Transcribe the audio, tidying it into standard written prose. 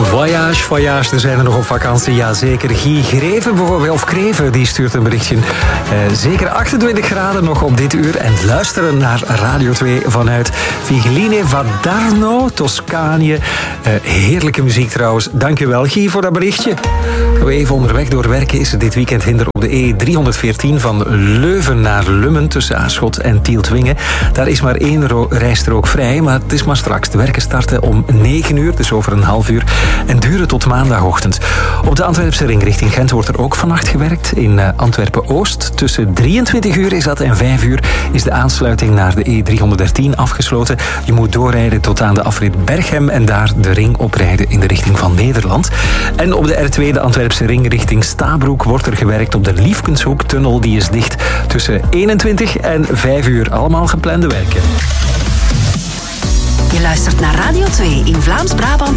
Voyage, voyage, er zijn er nog op vakantie. Jazeker. Guy Greven bijvoorbeeld, of Kreven, die stuurt een berichtje. Zeker 28 graden nog op dit uur. En luisteren naar Radio 2 vanuit Vigeline Vadarno, Toscanië. Heerlijke muziek trouwens. Dankjewel Guy voor dat berichtje. Even onderweg doorwerken is er dit weekend hinder op de E314 van Leuven naar Lummen tussen Aarschot en Tieltwingen. Daar is maar één rijstrook vrij, maar het is maar straks. De werken starten om 9 uur, dus over een half uur, en duren tot maandagochtend. Op de Antwerpse ring richting Gent wordt er ook vannacht gewerkt. In Antwerpen-Oost tussen 23 uur is dat en 5 uur is de aansluiting naar de E313 afgesloten. Je moet doorrijden tot aan de afrit Berchem en daar de ring oprijden in de richting van Nederland. En op de R2, de Antwerpse ring richting Stabroek, wordt er gewerkt op de Liefkenshoektunnel. Die is dicht tussen 21 en 5 uur. Allemaal geplande werken. Je luistert naar Radio 2 in Vlaams-Brabant.